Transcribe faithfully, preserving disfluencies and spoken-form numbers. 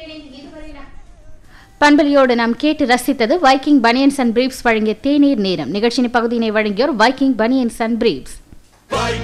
பண்பலியோடு நாம் கேட்டு ரசித்தது Viking banians and briefs வழங்கிய தேநீர் நேரம். நிகழ்ச்சியின் பகுதியினை வழங்கியோர் வைக்கிங் பனியன்ஸ் அண்ட் பிரீப்ஸ்.